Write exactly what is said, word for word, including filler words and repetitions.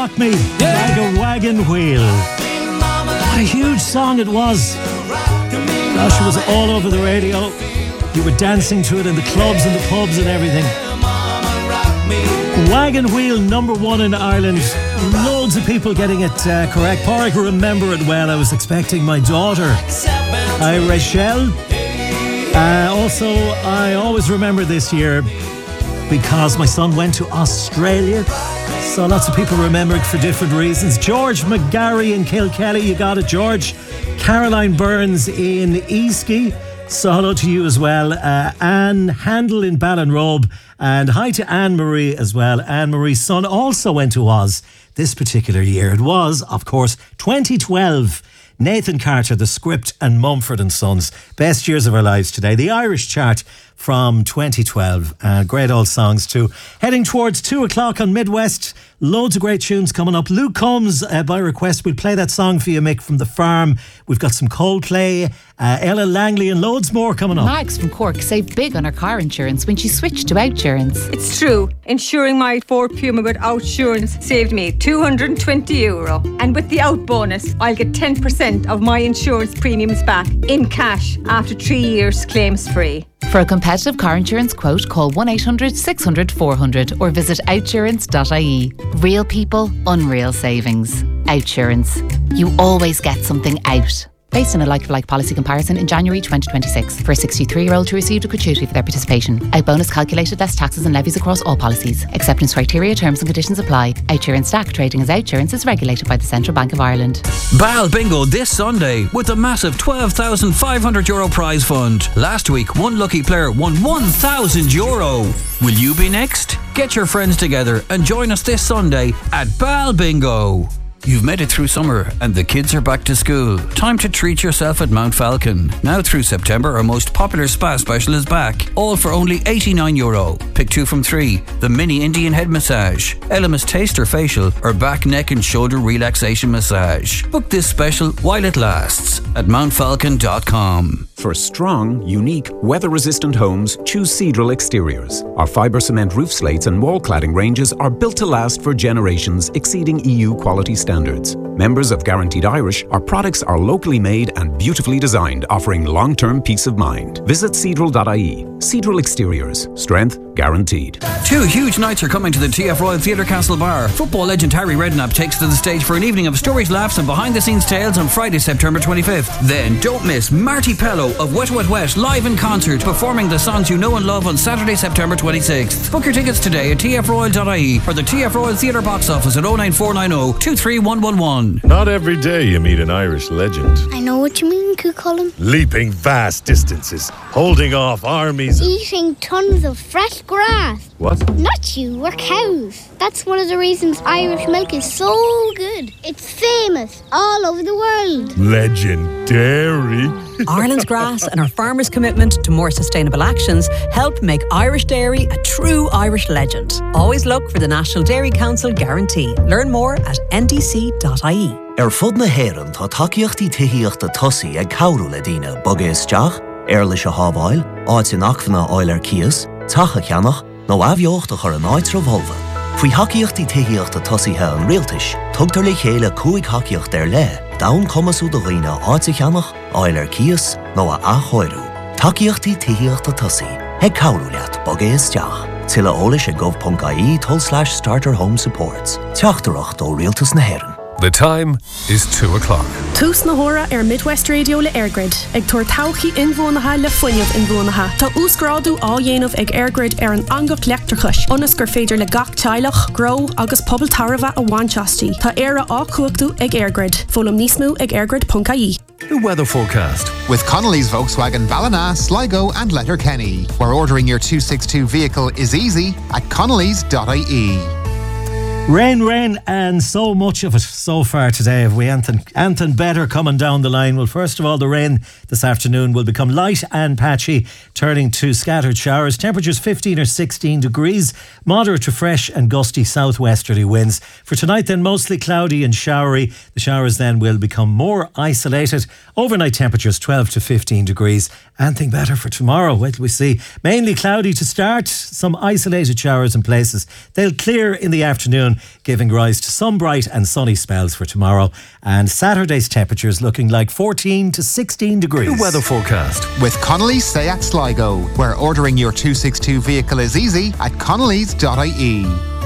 rock me like a wagon wheel. What a huge song it was. Gosh, it was all over the radio. You were dancing to it in the clubs and the pubs and everything. Wagon Wheel, number one in Ireland. Loads of people getting it uh, correct. Porrick remember it well. I was expecting my daughter. Hi, Rachel. Uh, also, I always remember this year because my son went to Australia. So lots of people remember it for different reasons. George McGarry in Kilkelly, you got it, George. Caroline Burns in Easky. So hello to you as well. Uh, Anne Handel in Ballinrobe. And hi to Anne-Marie as well. Anne-Marie's son also went to Oz this particular year. It was, of course, twenty twelve. Nathan Carter, The Script and Mumford and Sons. Best years of our lives today. The Irish chart from twenty twelve. Uh, great old songs too. Heading towards two o'clock on Midwest. Loads of great tunes coming up. Luke Combs, uh, by request, we'll play that song for you, Mick, from The Farm. We've got some Coldplay, uh, Ella Langley and loads more coming up. Mags from Cork saved big on her car insurance when she switched to Outsurance. It's true. Insuring my Ford Puma with Outsurance saved me two hundred twenty euro. And with the Out bonus, I'll get ten percent of my insurance premiums back in cash after three years claims free. For a competitive car insurance quote, call one eight hundred six hundred four hundred or visit outsurance dot I E. Real people, unreal savings. Outsurance. You always get something out. Based on a like-for-like policy comparison in January twenty twenty-six for a sixty-three-year-old who received a gratuity for their participation. Out bonus calculated less taxes and levies across all policies. Acceptance criteria, terms and conditions apply. Outsurance Stack trading as Outsurance is regulated by the Central Bank of Ireland. Bal Bingo this Sunday with a massive twelve thousand five hundred euro prize fund. Last week, one lucky player won one thousand euro. Will you be next? Get your friends together and join us this Sunday at Bal Bingo. You've made it through summer and the kids are back to school. Time to treat yourself at Mount Falcon. Now through September, our most popular spa special is back. All for only eighty-nine euro. Pick two from three. The mini Indian head massage, Elemis taster facial, or back, neck and shoulder relaxation massage. Book this special while it lasts at mount falcon dot com. For strong, unique, weather-resistant homes, choose Cedral Exteriors. Our fibre cement roof slates and wall cladding ranges are built to last for generations, exceeding E U quality standards. Members of Guaranteed Irish, our products are locally made and beautifully designed, offering long-term peace of mind. Visit cedral dot I E. Cedral Exteriors. Strength guaranteed. Two huge nights are coming to the T F Royal Theatre Castlebar. Football legend Harry Redknapp takes to the stage for an evening of stories, laughs and behind-the-scenes tales on Friday, September twenty-fifth. Then don't miss Marty Pello of Wet Wet Wet live in concert, performing the songs you know and love on Saturday, September twenty-sixth. Book your tickets today at t f royal dot I E or the T F Royal Theatre box office at oh nine four nine oh two three one one one. Not every day you meet an Irish legend. I know what you mean, Cucullin. Leaping vast distances, holding off armies. Eating tons of fresh grass. What? Not you, we're cows. That's one of the reasons Irish milk is so good. It's famous all over the world. Legendary. Ireland's grass and our farmers' commitment to more sustainable actions help make Irish dairy a true Irish legend. Always look for the National Dairy Council guarantee. Learn more at n d c dot I E. Er fud na héireann tá takeíochtaí tuíochta tosaí ag cabhrú le daoine bogéisteach, ar leis a hábháil, áit in achmhanna áil ar cias, tacha cheannach, nó abheochta chur an áit revolva. Faoi hacaíochtaí tuíochta tosaíthe an rialtais, tugtar le chéile cúig hacaíocht ar le, dawn comasú do dhaoine áit a cheannach, áil ar cias, nó a achóirú. Takeíochtaí tuíochta tosaí, ag cabhrú leat bogéisteach. Tilla ólis at gov dot I E toll slash starter home supports. Teachtarach do rialtas na héireann. The time is two o'clock. Tús na hóra ar Midwest Radio le Airgrid. Ag tuair tauchaí inmhónatha le foiineamh inmhónatha. Tá úscráidú á dhéanamh ag Airgrid ar an angach leachtarchais. Onas gur féidir le gach teilech, grow agus pobl tarbha a bhainteastí. Tá éire á cuachtú ag Airgrid. Fólam níos mó ag airgrid dot I E. The weather forecast. With Connolly's Volkswagen Ballina, Sligo and Letterkenny, where ordering your two sixty-two vehicle is easy at connellys dot I E. Rain, rain, and so much of it so far today. Have we anything, anything better coming down the line? Well, first of all, the rain this afternoon will become light and patchy, turning to scattered showers. Temperatures fifteen or sixteen degrees, moderate to fresh and gusty southwesterly winds. For tonight then, mostly cloudy and showery. The showers then will become more isolated. Overnight temperatures twelve to fifteen degrees. Anything better for tomorrow? Wait till we see. Mainly cloudy to start, some isolated showers in places. They'll clear in the afternoon afternoon, giving rise to some bright and sunny spells for tomorrow. And Saturday's temperatures looking like fourteen to sixteen degrees. The weather forecast. With Connolly's Say at Sligo, where ordering your two sixty-two vehicle is easy at connellys dot I E.